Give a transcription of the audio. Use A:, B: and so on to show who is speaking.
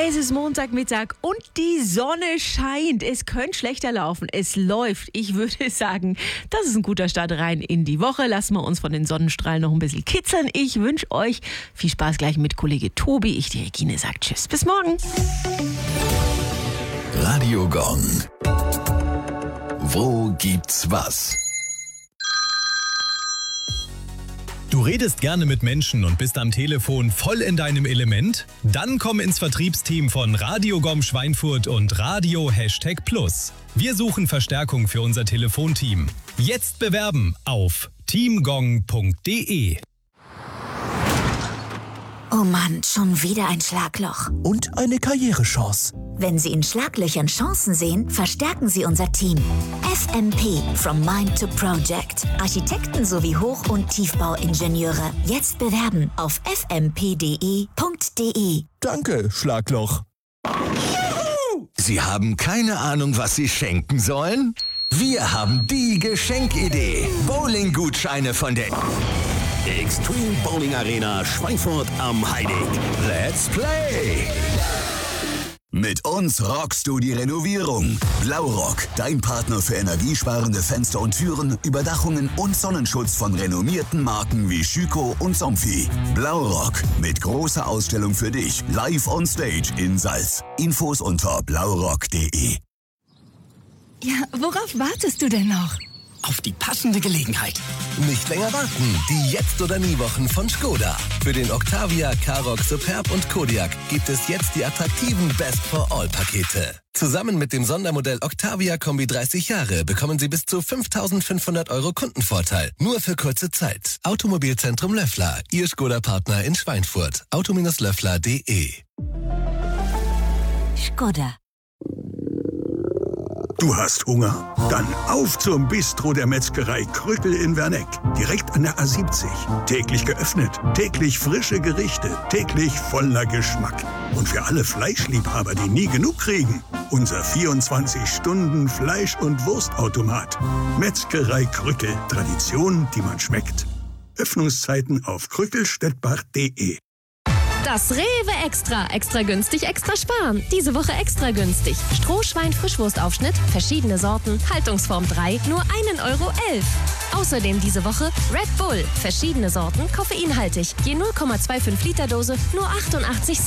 A: Es ist Montagmittag und die Sonne scheint. Es könnte schlechter laufen. Es läuft. Ich würde sagen, das ist ein guter Start rein in die Woche. Lassen wir uns von den Sonnenstrahlen noch ein bisschen kitzeln. Ich wünsche euch viel Spaß gleich mit Kollege Tobi. Ich, die Regine, sagt Tschüss. Bis morgen.
B: Radio Gong. Wo gibt's was?
C: Du redest gerne mit Menschen und bist am Telefon voll in deinem Element? Dann komm ins Vertriebsteam von Radio Gong Schweinfurt und Radio #Plus. Wir suchen Verstärkung für unser Telefonteam. Jetzt bewerben auf teamgong.de.
D: Oh Mann, schon wieder ein Schlagloch.
E: Und eine Karrierechance.
D: Wenn Sie in Schlaglöchern Chancen sehen, verstärken Sie unser Team. FMP, From Mind to Project. Architekten sowie Hoch- und Tiefbauingenieure. Jetzt bewerben auf fmp.de.
E: Danke, Schlagloch.
B: Sie haben keine Ahnung, was Sie schenken sollen? Wir haben die Geschenkidee. Bowling-Gutscheine von der Extreme Bowling Arena Schweinfurt am Heidig. Let's play! Mit uns rockst du die Renovierung. Blaurock, dein Partner für energiesparende Fenster und Türen, Überdachungen und Sonnenschutz von renommierten Marken wie Schüco und Somfy. Blaurock, mit großer Ausstellung für dich, live on stage in Salz. Infos unter blaurock.de.
F: Ja, worauf wartest du denn noch?
G: Auf die passende Gelegenheit. Nicht länger warten. Die Jetzt-oder-nie-Wochen von Skoda. Für den Octavia, Karoq, Superb und Kodiaq gibt es jetzt die attraktiven Best-for-All-Pakete. Zusammen mit dem Sondermodell Octavia Kombi 30 Jahre bekommen Sie bis zu 5.500 € Kundenvorteil. Nur für kurze Zeit. Automobilzentrum Löffler. Ihr Skoda-Partner in Schweinfurt. auto-löffler.de.
D: Skoda.
H: Du hast Hunger? Dann auf zum Bistro der Metzgerei Krückel in Werneck. Direkt an der A70. Täglich geöffnet, täglich frische Gerichte, täglich voller Geschmack. Und für alle Fleischliebhaber, die nie genug kriegen, unser 24-Stunden-Fleisch- und Wurstautomat. Metzgerei Krückel. Tradition, die man schmeckt. Öffnungszeiten auf krückelstettbach.de.
I: Das Rewe Extra. Extra günstig, extra sparen. Diese Woche extra günstig. Strohschwein-Frischwurstaufschnitt, verschiedene Sorten, Haltungsform 3, nur 1,11 €. Außerdem diese Woche Red Bull, verschiedene Sorten, koffeinhaltig. Je 0,25 Liter Dose, nur 88